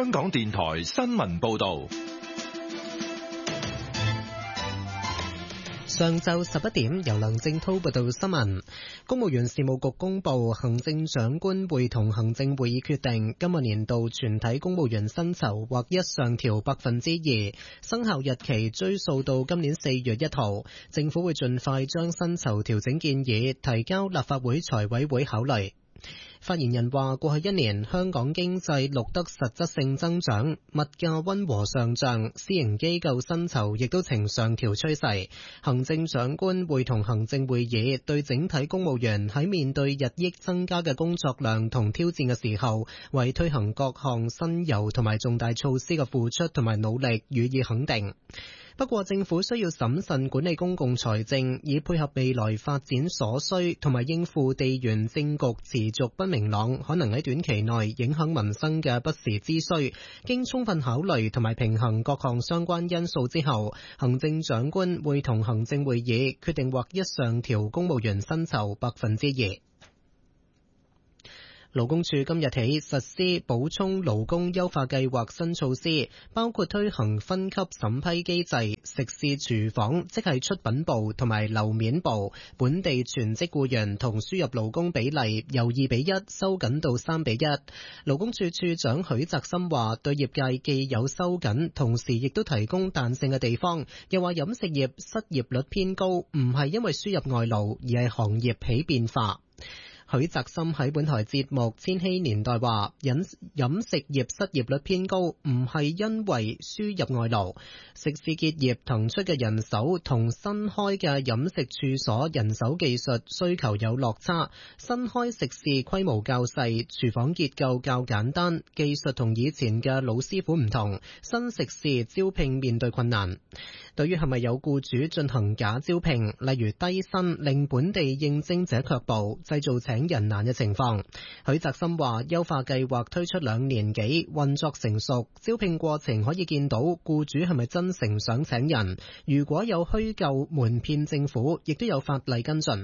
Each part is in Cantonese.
香港電台新聞報道。 上晝11點，由梁正濤報道新聞。公務員事務局公布，行政長官會同行政會議決定，今個年度全體公務員薪酬劃一上調2%，生效日期追溯到今年4月1號。政府會盡快將薪酬調整建議提交立法會財委會考慮。發言人話，過去一年香港經濟錄得實質性增長，物價溫和上漲，私營機構薪酬亦都呈上調趨勢。行政長官會同行政會議對整體公務員喺面對日益增加嘅工作量同挑戰嘅時候，為推行各項新猷同埋重大措施嘅付出同埋努力予以肯定。不過政府需要審慎管理公共財政，以配合未來發展所需，同埋應付地緣政局持續不明朗，可能喺短期內影響民生嘅不時之需。經充分考慮同埋平衡各項相關因素之後，行政長官會同行政會議決定劃一上調公務員薪酬2%。勞工處今日起實施補充勞工優化計劃新措施，包括推行分級審批機制，食肆廚房即係出品部同埋樓面部本地全職僱員同輸入勞工比例由2:1收緊到3:1。勞工處處長許澤森話，對業界既有收緊，同時亦都提供彈性嘅地方。又話飲食業失業率偏高，唔係因為輸入外勞，而係行業起變化。許澤森喺本台節目《千禧年代》話，飲食業失業率偏高，唔係因為輸入外勞，食肆結業騰出嘅人手同新開嘅飲食處所人手技術需求有落差。新開食肆規模較細，廚房結構較簡單，技術同以前嘅老師傅唔同，新食肆招聘面對困難。對於係咪有僱主進行假招聘，例如低薪令本地應徵者卻步，製造請人難嘅情況，許澤森話優化計劃推出2年幾，運作成熟，招聘過程可以見到僱主係咪真誠想請人，如果有虛構瞞騙政府，亦都有法例跟進。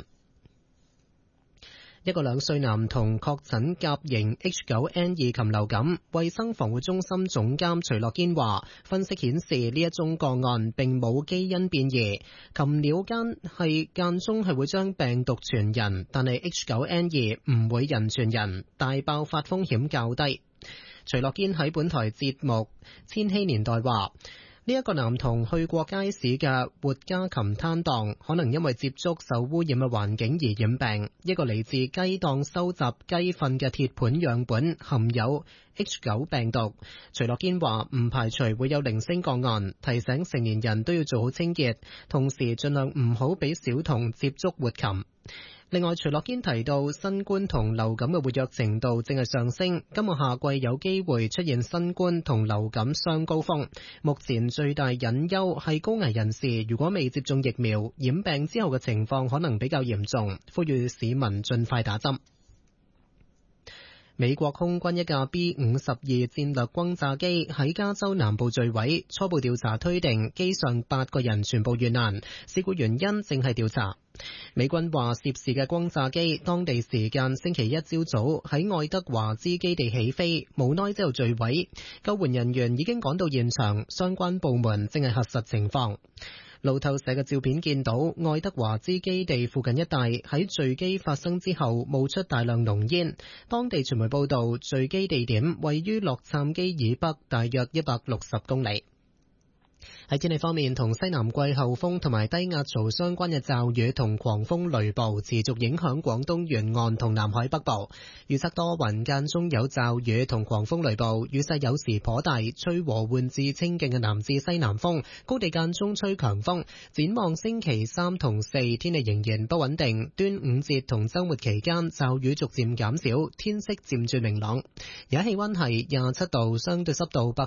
一個2歲男童確診甲型 H9N2 禽流感，衛生防護中心總監徐樂堅話，分析顯示呢一宗個案並冇基因變異，禽鳥間中係會將病毒傳人，但係 H9N2 唔會人傳人，大爆發風險較低。徐樂堅喺本台節目《千禧年代》話，呢一個男童去過街市嘅活家禽攤檔，可能因為接觸受污染嘅環境而染病。一個嚟自雞檔收集雞糞嘅鐵盤樣本含有 H9 病毒。徐樂堅話唔排除會有零星個案，提醒成年人都要做好清潔，同時盡量唔好俾小童接觸活禽。另外，徐樂堅提到，新冠同流感嘅活躍程度正係上升，今個夏季有機會出現新冠同流感雙高峰。目前最大隱憂係高危人士如果未接種疫苗，染病之後嘅情況可能比較嚴重，呼籲市民盡快打針。美國空軍一架 B-52 戰略轟炸機喺加州南部墜毀，初步調查推定機上8個人全部遇難，事故原因正係調查。美軍話涉事嘅轟炸機當地時間星期一朝早喺愛德華茲基地起飛，無耐之後墜毀，救援人員已經趕到現場，相關部門正係核實情況。路透社嘅照片見到愛德華茲基地附近一帶喺墜機發生之後冒出大量濃煙。當地傳媒報道，墜機地點位於洛杉磯以北大約160公里。喺天氣方面，同西南季候風同埋低壓槽相關嘅驟雨同狂風雷暴持續影響廣東沿岸同南海北部。預測多雲間中有驟雨同狂風雷暴，雨勢有時頗大，吹和緩至清勁嘅南至西南風，高地間中吹強風。展望星期3同4，天氣仍然不穩定。端午節同週末期間驟雨逐漸減少，天色漸轉明朗。而家氣溫係27度，相對濕度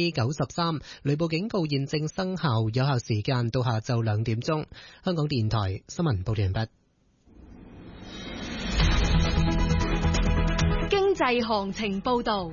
93%，雷暴警告現正生效，有效時間到下晝2點鐘。香港電台新聞報道完畢。 經濟行情報道。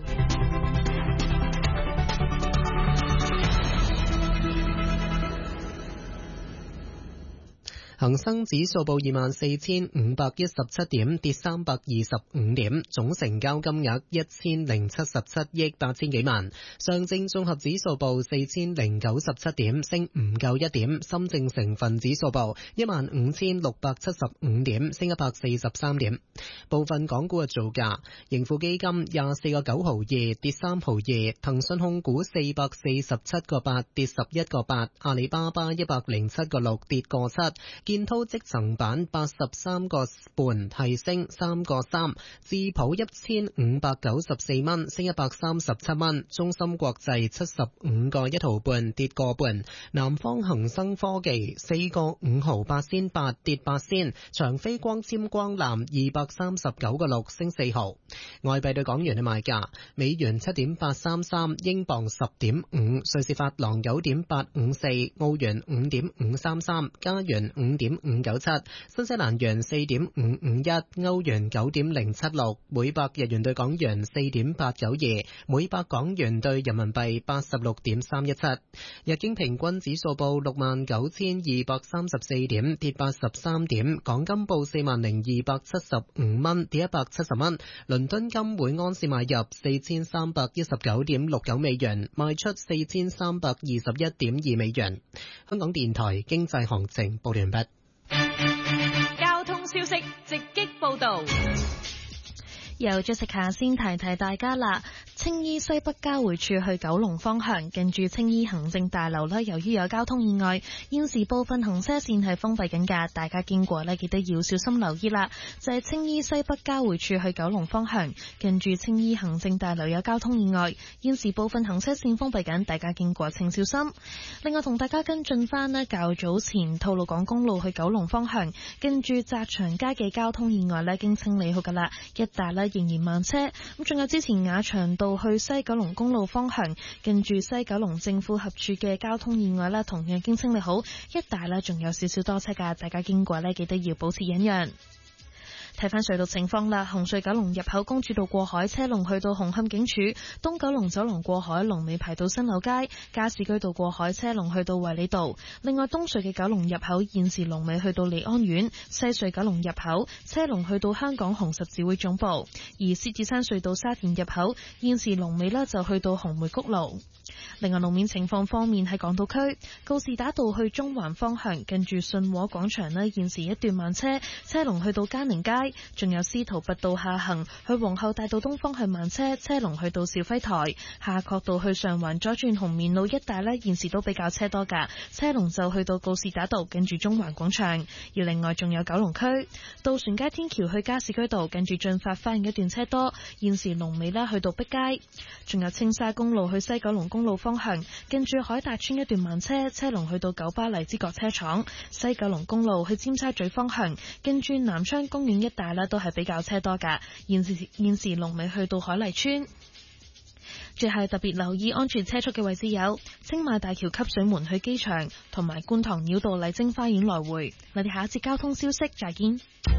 恒生指數報24,517點，跌325點，總成交金額1077億8000幾萬。上證綜合指數報4097點，升唔夠1點。深證成分指數報15675點，升143點。部分港股嘅造價：盈富基金24個9毫2，跌3毫2；騰訊控股447個8，跌11個8；阿里巴巴107個6，跌個7；建滔積層板83個半，係升3個3；智普1594蚊，升137蚊；中芯國際75個1毫半，跌個半；南方恒生科技4個5毫8仙8，跌8仙；長飛光纖光纜239個6，升4毫。外幣對港元嘅賣價：美元7.833，英鎊10.5，瑞士法郎9.854，澳元5.533，加元5.597，新西蘭元4.551，歐元9.076，每百日元對港元4.892，每百港元對人民幣86.317。日經平均指數報69,234點，跌83點。港金報40,275蚊，跌170蚊。倫敦金每盎司買入4319.69美元，賣出4321.2美元。香港電台經濟行情報完畢。 交通消息直擊報道。 由Jessica先提提大家啦，青衣西北交匯處去九龍方向，近住青衣行政大樓咧，由於有交通意外，現時部分行車線係封閉緊㗎，大家經過咧記得要小心留意啦。就係青衣西北交匯處去九龍方向，近住青衣行政大樓有交通意外，現時部分行車線封閉緊，大家經過請小心。另外同大家跟進翻咧，較早前吐露港公路去九龍方向，近住澤祥街嘅交通意外咧，經清理好㗎啦，一帶咧仍然慢車。咁仲有之前雅翔道去西九龍公路方向，近住西九龍政府合署嘅交通意外咧，同樣經清理好，一帶咧仲有少少多車㗎，大家經過咧記得要保持忍讓。睇翻隧道情況啦，紅隧九龍入口公主道過海車龍去到紅磡警署，東九龍走廊過海龍尾排到新柳街，加士居道過海車龍去到衛理道。另外東隧嘅九龍入口現時龍尾去到利安苑，西隧九龍入口車龍去到香港紅十字會總部，而獅子山隧道沙田入口現時龍尾呢就去到紅梅谷路。另外路面情況方面，喺港島區告士打道去中環方向，近住信和廣場呢現時一段慢車，車龍去到嘉寧街，仲有司徒拔道下行去皇后大道東方向慢車，車龍去到肇輝台，夏慤道去上環左轉紅棉路一帶呢現時都比較車多㗎，車龍就去到告士打道近住中環廣場。而另外仲有九龍區渡船街天橋去加士居道近住駿發花園一段車多，現時龍尾呢去到碧街。仲有青沙公路去西九龍公路方向，近住海達村一段慢車，車龍去到九巴荔枝角車廠。西九龍公路去尖沙咀方向，近住南昌公園一帶呢都係比較車多㗎，現時龍尾去到海麗村。最後特別留意安全車速嘅位置有青馬大橋汲水門去機場，同埋觀塘繞道麗晶花園來回。我哋下一節交通消息再見。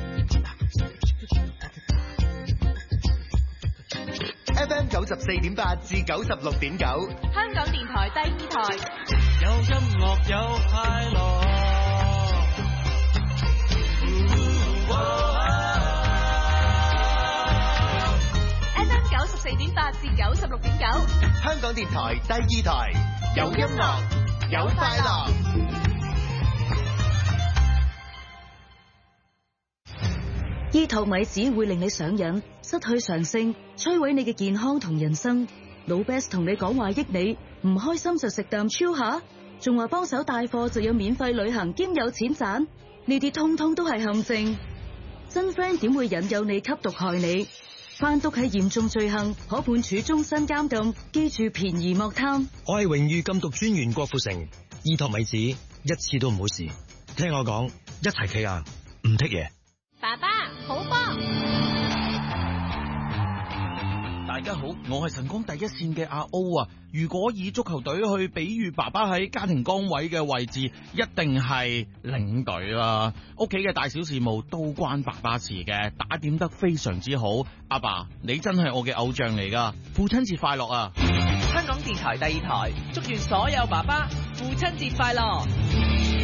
FM 94.8至96.9， 香港電台第二台， 有音樂有快樂。 FM 94.8至96.9， 香港電台第二台，有音樂有快樂。 依托米子會令你上癮，失去常性，摧毀你嘅健康同人生。老 Best 同你講話益你，唔開心就食啖超下，仲話幫手帶貨就有免費旅行兼有錢賺，呢啲通通都係陷阱。真 friend 點會引誘你吸毒害你？販毒係嚴重罪行，可判處終身監禁。記住便宜莫貪。 我係榮譽禁毒專員郭富城，依托米子一次都唔好試，聽我講，一齊企硬，唔剔嘢。 爸爸好波。 大家好，我係晨光第一線嘅阿 O 啊。如果以足球隊去比喻爸爸喺家庭崗位嘅位置，一定係領隊啦。屋企嘅大小事務都關爸爸事嘅，打點得非常之好。阿爸，你真係我嘅偶像嚟噶，父親節快樂啊！ 香港電台第二台，祝願所有爸爸父親節快樂。